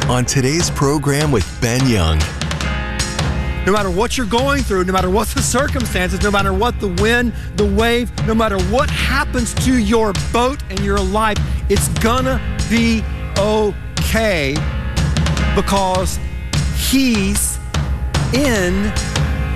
on today's program with Ben Young. No matter what you're going through, no matter what the circumstances, no matter what the wind, the wave, no matter what happens to your boat and your life, it's gonna be okay because He's in